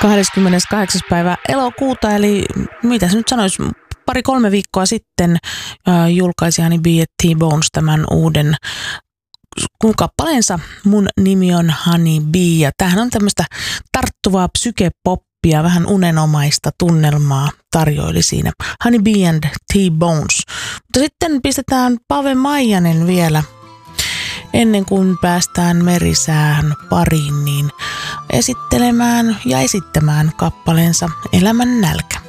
28. päivä elokuuta, eli mitä se nyt sanoisi, 2-3 viikkoa sitten julkaisi Honey Bee T-Bones tämän uuden kappaleensa Mun nimi on Honey Bee, ja tämähän on tämmöistä tarttuvaa psykepoppia, vähän unenomaista tunnelmaa tarjoili siinä Honey Bee and T-Bones. Mutta sitten pistetään Pave Maijanen vielä ennen kuin päästään Merisään pariin, niin esittelemään ja esittämään kappaleensa Elämän nälkä.